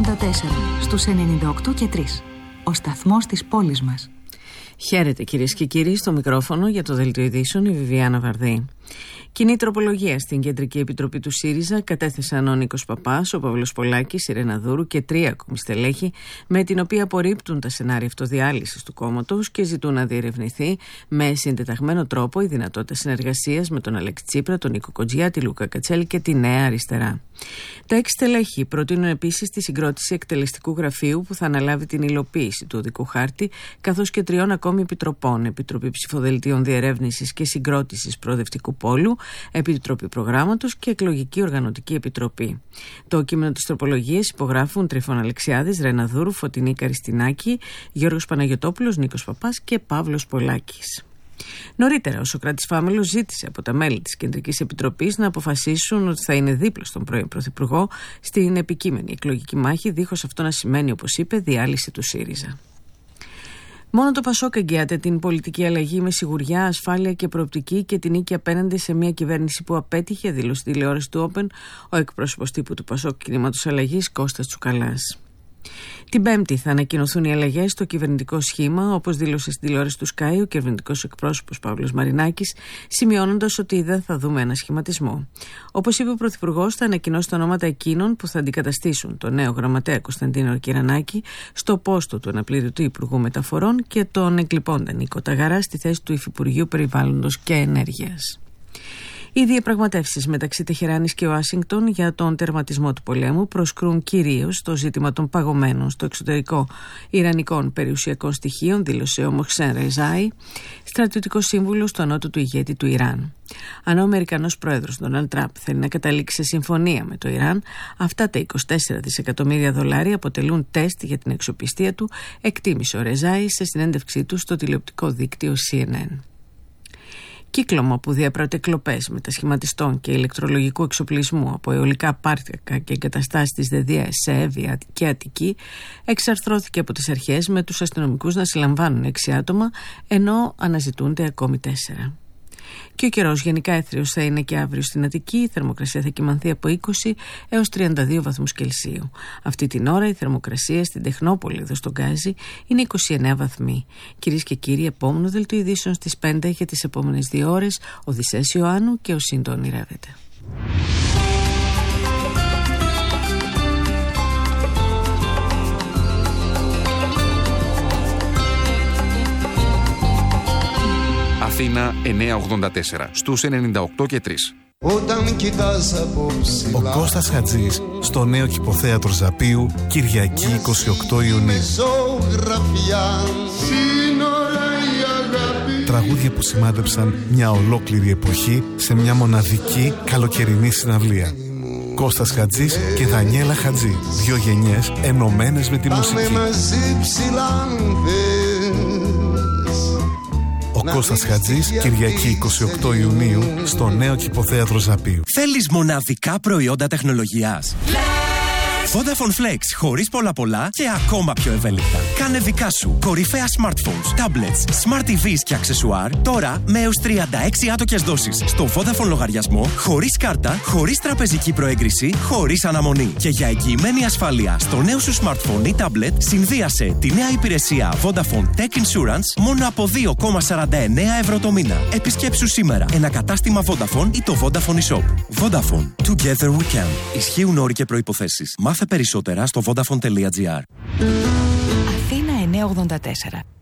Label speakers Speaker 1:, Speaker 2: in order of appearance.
Speaker 1: στους 98 και 3. Ο σταθμός της πόλης μας.
Speaker 2: Χαίρετε κυρίες και κύριοι, στο μικρόφωνο για το Δελτίο Ειδήσεων η Βιβιάνα Βαρδή. Κοινή τροπολογία στην Κεντρική Επιτροπή του ΣΥΡΙΖΑ κατέθεσαν ο Νίκος Παπάς, ο Παύλος Πολάκης, η Ρένα Δούρου και 3 ακόμη στελέχη, με την οποία απορρίπτουν τα σενάρια αυτοδιάλυσης του κόμματος και ζητούν να διερευνηθεί με συντεταγμένο τρόπο η δυνατότητα συνεργασίας με τον Αλέξη Τσίπρα, τον Νίκο Κοντζιά, τη Λούκα Κατσέλη και τη Νέα Αριστερά. Τα 6 στελέχη προτείνουν επίσης τη συγκρότηση εκτελεστικού γραφείου που θα αναλάβει την υλοποίηση του οδικού χάρτη, καθώς και 3 ακόμη επιτροπών: Επιτροπή Ψηφοδελτίων Διερεύνησης και Συγκρότησης Προοδευτικού Πόλου, Επιτροπή Προγράμματος και Εκλογική Οργανωτική Επιτροπή. Το κείμενο της τροπολογίας υπογράφουν Τριφών Αλεξιάδης, Ρένα Δούρου, Φωτεινή Καριστινάκη, Γιώργος Παναγιωτόπουλος, Νίκος Παπάς και Παύλος Πολάκης. Νωρίτερα, ο Σωκράτης Φάμελος ζήτησε από τα μέλη της Κεντρικής Επιτροπής να αποφασίσουν ότι θα είναι δίπλα στον πρώην Πρωθυπουργό στην επικείμενη εκλογική μάχη, δίχως αυτό να σημαίνει, όπως είπε, διάλυση του ΣΥΡΙΖΑ. Μόνο το ΠΑΣΟΚ εγγυάται την πολιτική αλλαγή με σιγουριά, ασφάλεια και προοπτική και την νίκη απέναντι σε μια κυβέρνηση που απέτυχε, δήλωσε στη τηλεόραση του Open ο εκπρόσωπος τύπου του ΠΑΣΟΚ Κινήματος Αλλαγής, Κώστας Τσουκαλάς. Την Πέμπτη θα ανακοινωθούν οι αλλαγές στο κυβερνητικό σχήμα, όπως δήλωσε στην τηλεόραση του Sky ο κυβερνητικός εκπρόσωπος Παύλος Μαρινάκης, σημειώνοντας ότι δεν θα δούμε ένα σχηματισμό. Όπως είπε ο Πρωθυπουργός, θα ανακοινώσει τα ονόματα εκείνων που θα αντικαταστήσουν τον νέο γραμματέα Κωνσταντίνο Κυρανάκη στο πόστο του αναπληρωτή Υπουργού Μεταφορών και τον εκλειπώντα Νίκο Ταγαρά στη θέση του Υφυπουργείου Περιβάλλοντος και Ενέργειας. Οι διαπραγματεύσεις μεταξύ Τεχεράνης και Ουάσιγκτον για τον τερματισμό του πολέμου προσκρούν κυρίως στο ζήτημα των παγωμένων στο εξωτερικό ιρανικών περιουσιακών στοιχείων, δήλωσε ο Μοχσέν Ρεζάι, στρατιωτικός σύμβουλος του ανώτατου ηγέτη του Ιράν. Αν ο Αμερικανός πρόεδρος Ντόναλντ Τραμπ θέλει να καταλήξει σε συμφωνία με το Ιράν, αυτά τα 24 δισεκατομμύρια δολάρια αποτελούν τεστ για την αξιοπιστία του, εκτίμησε ο Ρεζάι σε συνέντευξή του στο τηλεοπτικό δίκτυο CNN. Κύκλωμα που διαπράττει εκλοπές μετασχηματιστών και ηλεκτρολογικού εξοπλισμού από αιωλικά πάρκα και εγκαταστάσεις της ΔΕΔΙΑ σε Εύβοια και Αττική εξαρθρώθηκε από τις αρχές, με τους αστυνομικούς να συλλαμβάνουν 6 άτομα ενώ αναζητούνται ακόμη 4. Και ο καιρός γενικά έθριος θα είναι και αύριο στην Αττική. Η θερμοκρασία θα κυμανθεί από 20 έως 32 βαθμούς Κελσίου. Αυτή την ώρα η θερμοκρασία στην Τεχνόπολη, εδώ στον Γκάζι, είναι 29 βαθμοί. Κυρίες και κύριοι, επόμενο Δελτίο Ειδήσεων στις 5 για τις επόμενες 2 ώρες. Οδυσσέας Ιωάννου και ο Σύντο ονειρεύεται.
Speaker 3: Αθήνα 984 στους 98 και 3.
Speaker 4: Όταν κοιτάς από ψηλά,
Speaker 5: ο Κώστας Χατζής στο νέο Κηποθέατρο Ζαπίου, Κυριακή 28 Ιουνίου. Τραγούδια που σημάδεψαν μια ολόκληρη εποχή σε μια μοναδική καλοκαιρινή συναυλία. Κώστας Χατζής και Δανιέλα Χατζή, 2 γενιές ενωμένες με τη μουσική. Ο Κώστας Χατζής, Κυριακή 28 Ιουνίου, στο νέο Κηποθέατρο Ζαπίου.
Speaker 6: Θέλεις μοναδικά προϊόντα τεχνολογίας? Vodafone Flex, χωρίς πολλά και ακόμα πιο ευέλικτα. Κάνε δικά σου κορυφαία smartphones, tablets, smart TVs και αξεσουάρ τώρα με έως 36 άτοκες δόσεις στο Vodafone λογαριασμό, χωρίς κάρτα, χωρίς τραπεζική προέγκριση, χωρίς αναμονή. Και για εγγυημένη ασφάλεια στο νέο σου smartphone ή tablet, συνδύασε τη νέα υπηρεσία Vodafone Tech Insurance μόνο από 2,49 ευρώ το μήνα. Επισκέψου σήμερα ένα κατάστημα Vodafone ή το Vodafone eShop. Vodafone. Together we can. Ισχύουν όροι και προϋποθέσεις. Μάθε περισσότερα στο vodafone.gr.
Speaker 1: Αθήνα 984.